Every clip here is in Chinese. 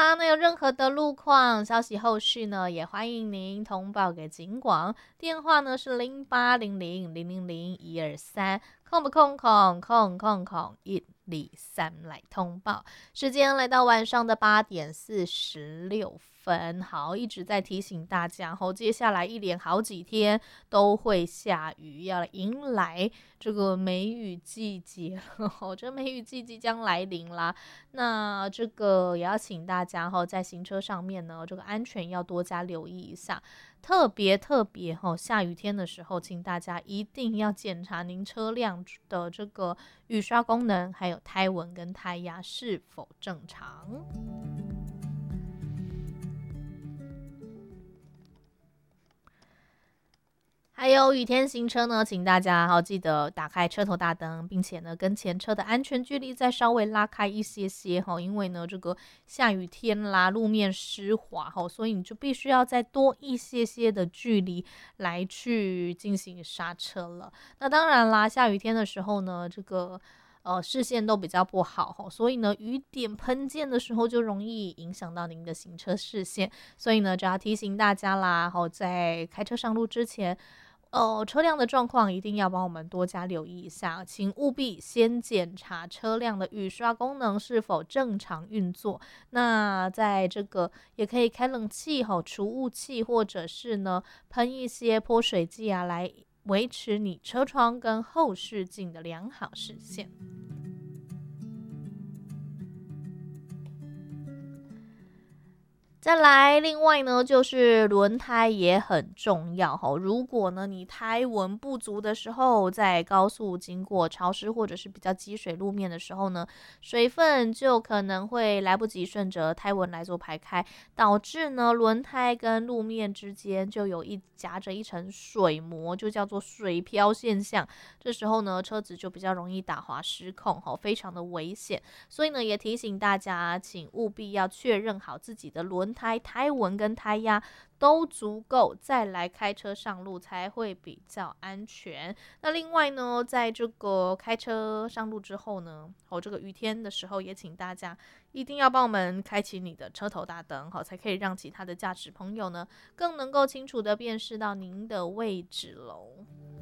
啦，那有任何的路况消息后续呢，也欢迎您通报给警广，电话呢是0800000123，空123来通报。时间来到晚上的8点46分，好，一直在提醒大家接下来一连好几天都会下雨，要迎来这个梅雨季节了，这梅雨季即将来临啦。那这个也要请大家在行车上面呢，这个安全要多加留意一下。特别下雨天的时候，请大家一定要检查您车辆的这个雨刷功能，还有胎纹跟胎压是否正常。还有雨天行车呢，请大家记得打开车头大灯，并且呢跟前车的安全距离再稍微拉开一些些，因为呢这个下雨天啦，路面湿滑，所以你就必须要再多一些些的距离来去进行刹车了。那当然啦，下雨天的时候呢，这个视线都比较不好，所以呢雨点喷溅的时候就容易影响到您的行车视线，所以呢就要提醒大家啦，在开车上路之前车辆的状况一定要帮我们多加留意一下，请务必先检查车辆的雨刷功能是否正常运作。那在这个也可以开冷气除雾器，或者是呢喷一些泼水剂啊，来维持你车窗跟后视镜的良好视线。再来，另外呢，就是轮胎也很重要如果呢你胎纹不足的时候，在高速经过潮湿或者是比较积水路面的时候呢，水分就可能会来不及顺着胎纹来做排开，导致呢轮胎跟路面之间就有夹着一层水膜，就叫做水漂现象。这时候呢，车子就比较容易打滑失控非常的危险。所以呢，也提醒大家，请务必要确认好自己的轮胎胎纹跟胎压都足够，再来开车上路才会比较安全。那另外呢，在这个开车上路之后呢，这个雨天的时候，也请大家一定要帮我们开启你的车头大灯，才可以让其他的驾驶朋友呢更能够清楚的辨识到您的位置喽。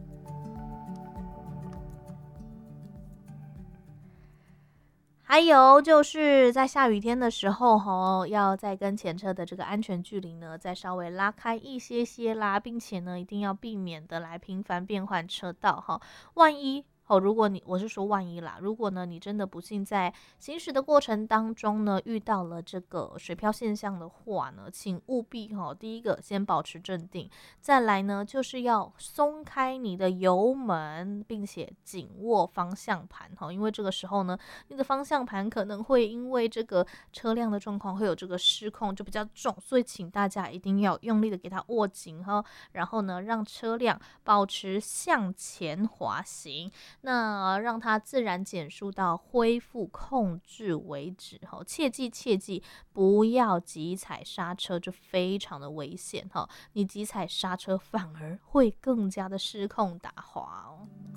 还有就是在下雨天的时候要再跟前车的这个安全距离呢再稍微拉开一些些啦，并且呢一定要避免的来频繁变换车道万一如果我是说万一啦，如果呢你真的不幸在行驶的过程当中呢遇到了这个水漂现象的话呢，请务必第一个先保持镇定，再来呢就是要松开你的油门，并且紧握方向盘因为这个时候呢你的方向盘可能会因为这个车辆的状况会有这个失控，就比较重，所以请大家一定要用力的给它握紧然后呢让车辆保持向前滑行，那让它自然减速到恢复控制为止切记不要急踩刹车，这非常的危险你急踩刹车反而会更加的失控打滑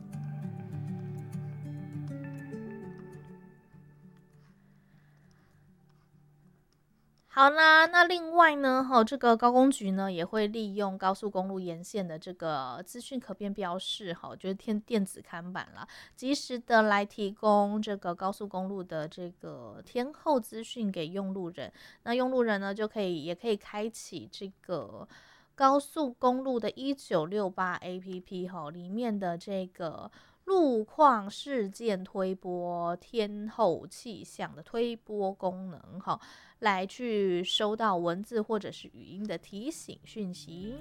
好啦，那另外呢这个高工局呢也会利用高速公路沿线的这个资讯可变标示就是电子看板啦，及时的来提供这个高速公路的这个天候资讯给用路人。那用路人呢也可以开启这个高速公路的1968 APP 里面的这个路况事件推播天候气象的推播功能来去收到文字或者是语音的提醒讯息。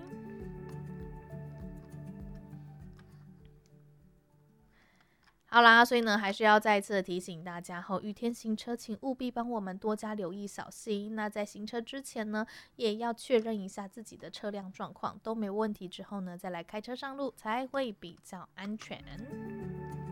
好啦，所以呢还是要再次提醒大家雨天行车请务必帮我们多加留意小心。那在行车之前呢也要确认一下自己的车辆状况都没问题之后呢再来开车上路才会比较安全。